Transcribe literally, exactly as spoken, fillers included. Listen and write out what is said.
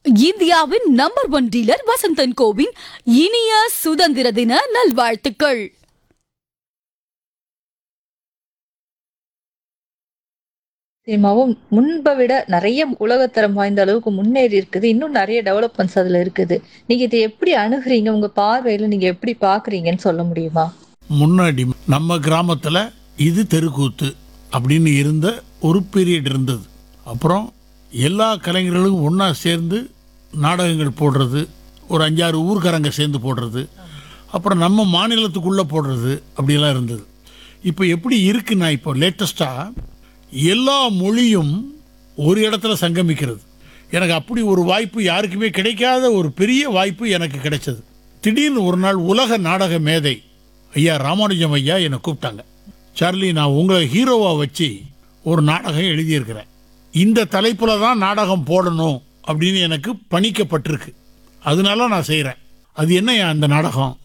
இந்தியாவின் number one dealer Vasanthan CoWIN இனிய சுதந்திர தின நல்வாழ்த்துக்கள். சினிமாவும் முன்பை விட நிறைய உலகத்தரம் வாய்ந்த அளவுக்கு முன்னேறி இருக்குது. இன்னும் நிறைய டெவலப்மெண்ட்ஸ் அதுல இருக்குது. நீங்க இதை எப்படி அணுகுறீங்க? உங்க பார்வையில நீங்க எப்படி பாக்குறீங்கன்னு சொல்ல முடியுமா? முன்னாடி நம்ம கிராமத்துல இது தெருக்கூத்து அப்படின்னு இருந்த ஒரு பீரியட் இருந்தது. அப்புறம் எல்லா கலைஞர்களும் ஒன்றா சேர்ந்து நாடகங்கள் போடுறது, ஒரு அஞ்சாறு ஊர்க்காரங்க சேர்ந்து போடுறது, அப்புறம் நம்ம மாநிலத்துக்குள்ளே போடுறது அப்படியெல்லாம் இருந்தது. இப்போ எப்படி இருக்குன்னா, இப்போ லேட்டஸ்ட்டாக எல்லா மொழியும் ஒரு இடத்துல சங்கமிக்கிறது. எனக்கு அப்படி ஒரு வாய்ப்பு யாருக்குமே கிடைக்காத ஒரு பெரிய வாய்ப்பு எனக்கு கிடைச்சது. திடீர்னு ஒரு நாள் உலக நாடக மேதை ஐயா ராமானுஜம் ஐயா என்னை கூப்பிட்டாங்க. சார்லி, நான் உங்களை ஹீரோவாக வச்சு ஒரு நாடகம் எழுதியிருக்கிறேன், இந்த தலைப்பில் தான் நாடகம் போடணும் அப்படின்னு எனக்கு பணிக்கப்பட்டிருக்கு, அதனால நான் செய்கிறேன். அது என்னையா அந்த நாடகம்